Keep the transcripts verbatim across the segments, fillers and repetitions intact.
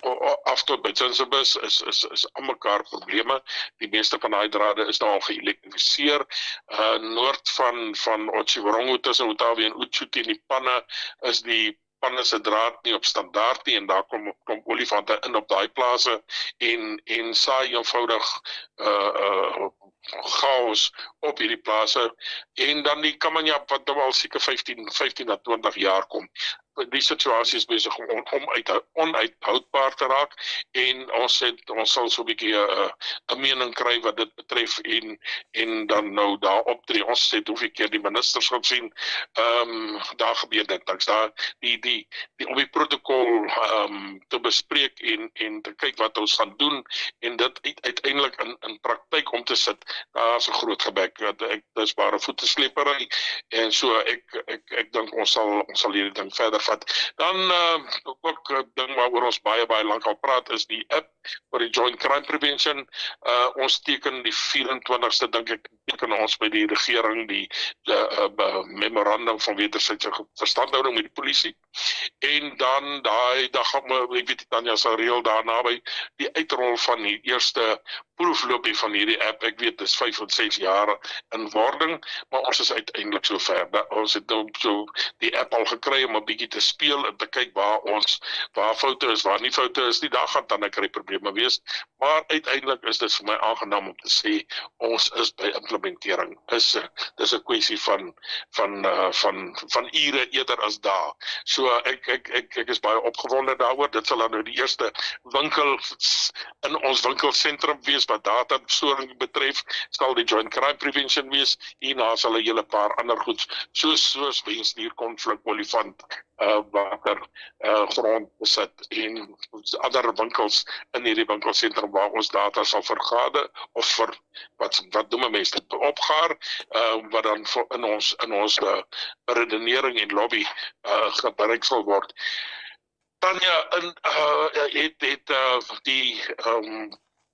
af tot by Zinsabus is, is, is aan mekaar probleme. Die meeste van die drade is nou al geëlektrifiseer. Uh, noord van, van Otjiwarongo tussen Otawie en Oetshoet in die panne is die panne se draad nie op standaard nie en daar kom, kom olifante in op daai plase en, en saai eenvoudig uh, uh, chaos op hierdie plase en dan die Kamanyap wat nou al seker vyftien na twintig jaar kom. Die situasie is besig om on, onuithoudbaar te raak en ons, het, ons sal so 'n bietjie 'n uh, mening kry wat dit betref en, en dan nou daar optree. Ons het hoeveel keer die ministers gaan sien, um, daar gebeur dit niks. Daar, die, die, die, om die protokol um, te bespreek en, en te kyk wat ons gaan doen en dit uiteindelik in, in praktyk om te sit, daar is 'n groot gebek. Dit is bare voeteslepery en so ek, ek, ek dink ons sal, ons sal hierdie ding verder vat. Dan uh, ook 'n ding waaroor ons baie baie lank al praat is die app vir die Joint Crime Prevention. Uh, ons teken die vyf-en-twintigste dink ek teken ons by die regering die uh, uh, memorandum van wederzijdse verstandhouding met die polisie. En dan daai dag gaan we, ek weet Tanya sal reël daarna by die uitrol van die eerste proefloopie van hierdie app. Ek weet dit is vyf of ses jaar in wording, maar ons is uiteindelik so ver. Ons het nou so die app al gekry om 'n bietjie te speel en te kyk waar ons waar foute is, waar nie foute is nie. Daar gaan dan 'n kry probleme wees, maar uiteindelik is dit vir my aangenaam om te sê ons is by implementering. Is dis 'n kwessie van van uh, van van ure eerder as dae. So ek ek ek ek is baie opgewonde daaroor. Dit sal dan nou die eerste winkel in ons winkelsentrum wees wat databestoring betref, sal die Joint Crime Prevention wees. Hierna sal 'n hele paar ander goeds soos soos mensdierkonflik, olifant, uh, water, uh, grond besit en ander winkels in hierdie winkelsentrum waar ons data sal vergade of vir wat wat doen mense dit opgaar, uh, wat dan in ons in ons uh, redenering en lobby uh, gebruik sal word. Tanya in uh, het het uh, die um,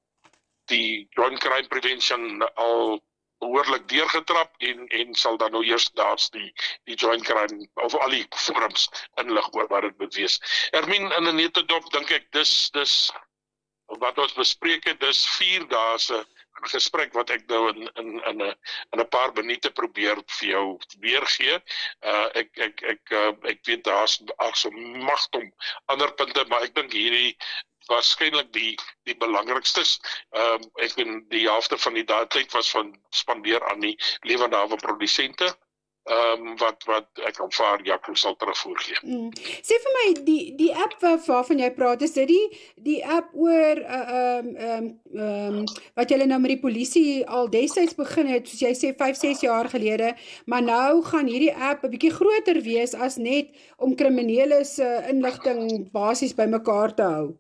die Joint Crime Prevention al behoorlik deurgetrap en en sal dan nou eers daars die die Joint Crime of al die forums inlig oor wat dit moet wees. Ermien, in 'n netedop dink ek dis dis wat ons bespreek het, dis vier dae se gesprek wat ek nou in in in 'n in 'n paar minute probeer vir jou weergee. Uh, ek ek ek uh, ek weet daar's daar's so magtom ander punte, maar ek dink hierdie waarskynlik die die belangrikstes. Um, ek ben die helfte van die tyd was van spandeer aan die lewende hawe produsente. Um, wat wat ek aanvaar Jaco sal terugvoer gee. Mm. Sê vir my die die app waar, waarvan jy praat, is dit die die app oor uh, um, um, um, wat julle nou met die polisie al destyds begin het, soos jy sê vyf ses jaar gelede, maar nou gaan hierdie app 'n bietjie groter wees as net om kriminele se inligting basies bymekaar te hou.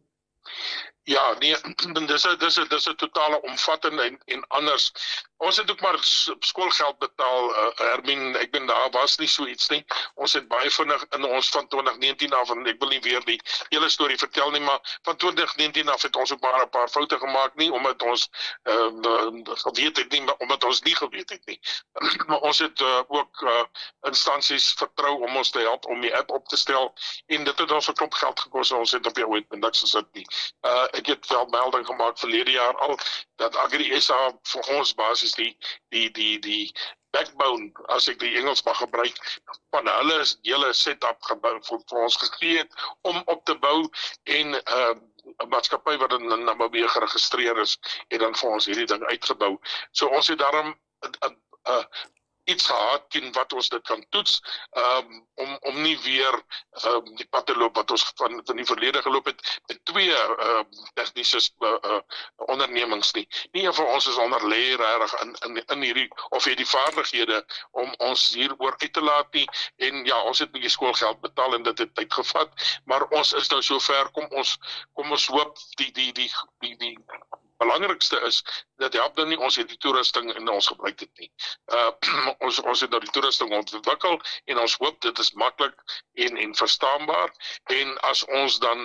Ja, nee, dis 'n dis 'n dis 'n totale omvattende en en anders. Ons het ook maar skoolgeld betaal, uh, Hermien, ek ben daar was nie so iets nie. Ons het baie vinnig in ons van twintig negentien af, en ek wil nie weer die hele storie vertel nie, maar van twintig negentien af het ons ook maar 'n paar foute gemaak, nie omdat ons uh, geweet het nie, maar omdat ons nie geweet het nie. Maar ons het uh, ook uh, instansies vertrou om ons te help om die app op te stel, en dit het ons 'n klomp geld gekos, ons het op die ooit niks gesit nie. Uh, ek het wel melding gemaak verlede jaar al, dat Agri S A vir ons basis die, die, die, die backbone, as ek die Engels mag gebruik, van hulle hele setup gebou vir, vir ons gegee het, om op te bou, en uh, 'n maatskappy wat in Namibië geregistreer is, het dan vir ons hierdie ding uitgebou. So ons het daarom uh, uh, uh, iets gehad teen wat ons dit kan toets, um, om, om nie weer um, die pad te loop wat ons van, van die verlede geloop het, met twee uh, tegnische uh, uh, ondernemings nie. Nie een van ons is onder lê regtig in, in, in hierdie, of het die vaardighede om ons hieroor uit te laat nie, en ja, ons het bietjie skoolgeld betaal en dit het tyd gevat, maar ons is nou so ver, kom ons, kom ons hoop, die, die, die, die, die belangrikste is, dat help nou nie, ons het die toerusting en ons gebruik dit nie. Uh, ons, ons het nou die toerusting ontwikkel, en ons hoop dit is maklik en, en verstaanbaar, en as ons dan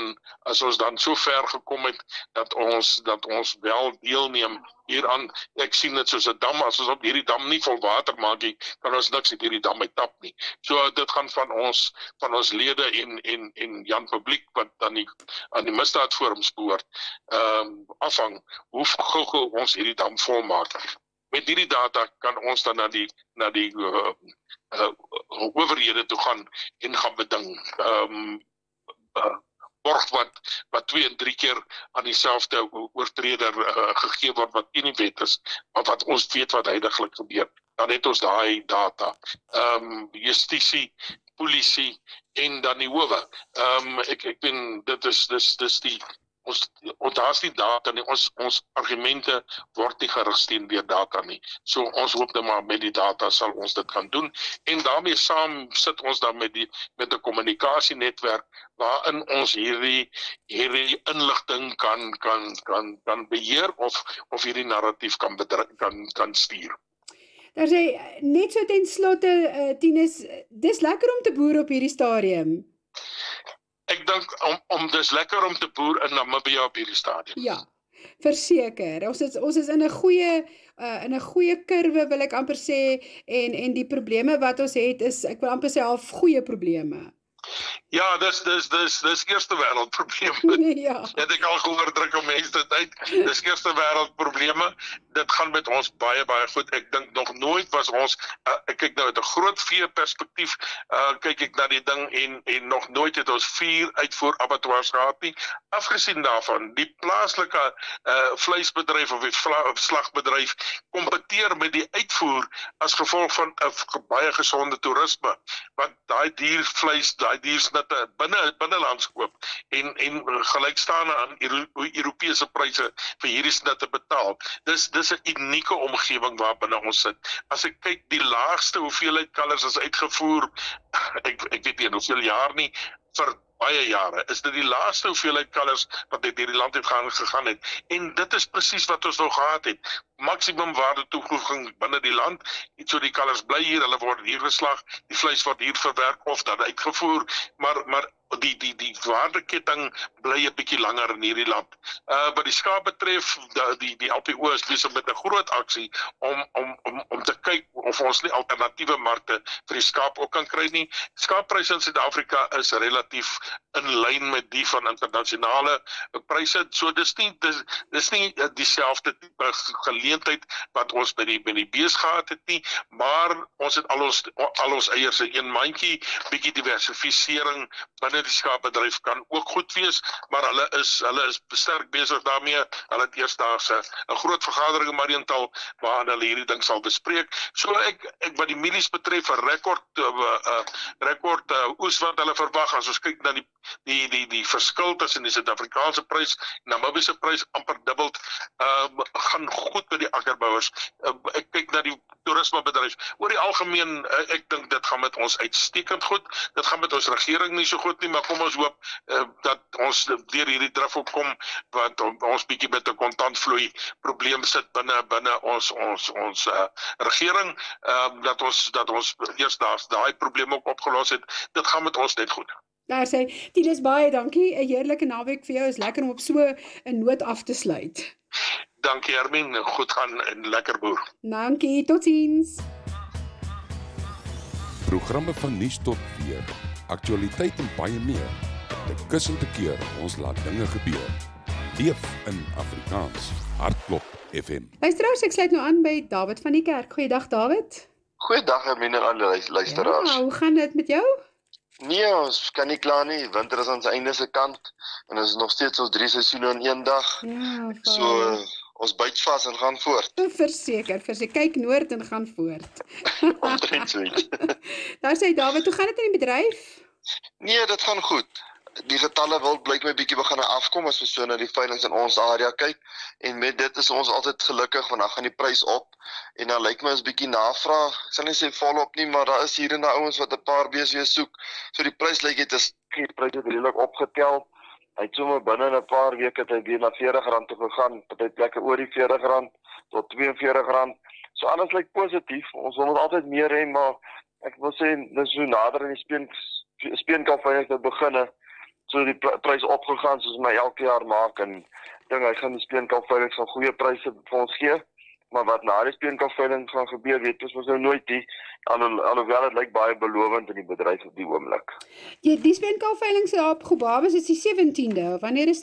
as ons dan so ver gekom het dat ons dat ons wel deelneem hieraan. Ek sien dit soos 'n dam, as ons op hierdie dam nie vol water maak nie, kan ons niks uit hierdie dam uit tap nie. So dit gaan van ons van ons lede en en en Jan Publiek wat aan die aan die misdaadforums behoort, ehm um, afhang hoe gou ons hierdie dam vol maak. Met hierdie data kan ons dan na die na die uh, uh, owerhede toe gaan en gaan beding. Ehm um, uh, borg wat wat twee en drie keer aan dieselfde oortreder uh, gegee word wat in die wet is, maar wat ons weet wat heidaglik gebeur. Dan het ons daai data. Ehm um, justisie, polisie en dan die howe. Ehm um, ek ek weet dit is dis dis die ons ons daar's nie data nie. Ons ons argumente word nie gerig deur data nie. So ons hoop dat maar met die data sal ons dit kan doen en daarmee saam sit ons dan met die met 'n kommunikasienetwerk waarin ons hierdie hierdie inligting kan kan kan kan beheer of of hierdie narratief kan bedryf, kan kan stuur. Daar sê net so ten slotte uh, Tinus, dis lekker om te boer op hierdie stadium. Ek dink om om dis lekker om te boer in Namibia op hierdie stadium. Ja, verseker. Ons is ons is in 'n goeie uh, in 'n goeie kurwe wil ek amper sê en en die probleme wat ons het is ek wil amper sê half goeie probleme. Ja, dis dis dis dis eerste wêreld probleme. Ja. Het ek al gehoor druk om mense dit uit. Dis eerste wêreld probleme. Dit gaan met ons baie baie goed. Ek dink nog nooit was ons uh, ek kyk nou uit 'n groot vee perspektief uh, kyk ek na die ding en en nog nooit het ons vier uitvoer abattoirs gehad nie. Afgesien daarvan, die plaaslike uh, vleisbedryf of die slagbedryf kompeteer met die uitvoer as gevolg van 'n uh, baie gesonde toerisme. Want daai diervleis, daai diersnitte binne binnelands koop en en gelykstaande aan Euro, Europese pryse vir hierdie snitte betaal. Dis dis 'n unieke omgewing waarbinne ons sit. As ek kyk, die laagste hoeveelheid kalvers is uitgevoer, ek ek weet nie hoeveel jaar nie, vir baie jare, is dit die laaste hoeveelheid kalvers wat uit hierdie land het gaan gegaan het. En dit is presies wat ons nou gehad het. Maksimum waarde toevoeging binne die land, so die kalvers bly hier, hulle word hier geslag, die vleis word hier verwerk of dan uitgevoer, maar maar die die die waardeketting bly 'n bietjie langer in hierdie land. Uh wat die skaap betref, die die, die L P O is besig met 'n groot aksie om om om om te kyk of ons nie alternatiewe markte vir die skaap ook kan kry nie. Skaappryse in Suid-Afrika is relatief in lyn met die van internasionale pryse. So dis nie dis, dis nie dieselfde tipe geleentheid wat ons by die by die bees gehad het nie, maar ons het al ons al ons eiers in een mandjie, bietjie diversifisering binne die skaapbedryf kan ook goed wees, maar hulle is hulle is sterk besig daarmee. Hulle het eersdaags 'n groot vergadering in Mariental waarin hulle hierdie ding sal bespreek. So ek ek wat die mielies betref 'n rekord uh, uh, rekord uh, oes wat hulle verwag as ons kyk na die die die die verskil tussen die Suid-Afrikaanse prys en Namibiese prys amper dubbel uh, gaan goed met die akkerbouers. Uh, ek kyk na die toerismebedryf. Oor die algemeen uh, ek dink dit gaan met ons uitstekend goed. Dit gaan met ons regering nie so goed nie, maar kom ons hoop uh, dat ons deur hierdie drif opkom want ons bietjie met 'n kontantvloei probleem sit binne binne ons ons ons uh, regering, uh, dat ons dat ons eersdaags daai probleem ook opgelos het. Dit gaan met ons net goed. Daar sê Tinus, baie dankie. 'n Heerlike naweek vir jou. Is lekker om op so 'n noot af te sluit. Dankie Hermien, goed gaan en lekker boer. Dankie, totsiens. Programme van nuus tot weer, aktualiteit en baie meer. Te kussende keer ons laat dinge gebeur. Leef in Afrikaans. Hartklop F M. Luisteraars, ek sluit nou aan by David van die Kerk. Goeiedag David. Goeiedag Hermine en alle luisteraars. Ja, hoe gaan dit met jou? Nee, ons kan nie kla nie. Winter is aan sy einde se kant en ons is nog steeds ons drie seisoene in een dag. Ja, so uh, ons byt vas en gaan voort. Verseker, verseker, kyk noord en gaan voort. Omtrent so iets. Daar sê David, hoe gaan dit in die bedryf? Nee, dit gaan goed. Die getalle wil blyk my bietjie begin afkom as ons so na die veilinge in ons area kyk en met dit is ons altyd gelukkig want dan gaan die prys op en dan lyk my ons bietjie navraag. Ek sal nie sê volop nie, maar daar is hier en daar ouens wat 'n paar beeste soek. So die prys lyk dit is die pryse het redelik opgetel. Hy het sommer binne 'n paar weke het hy weer na veertig rand toe gegaan, party plekke oor die veertig rand tot twee en veertig rand. So alles lyk positief. Ons wil altyd meer hê, maar ek wil sê dis so nader in die speen speenkalf as dit beginne. so die pr prys opgegaan soos my elke jaar maak en ek dink hy gaan die speenkalfveiling van goeie pryse vir ons gee. Maar wat na die speenkalfveiling gaan gebeur, weet ons mos nou nooit nie. Alho alhoewel dit lyk baie belovend in die bedryf op die oomblik. Ja, die speenkalfveiling se op Gobabis is die sewentiende. Wanneer is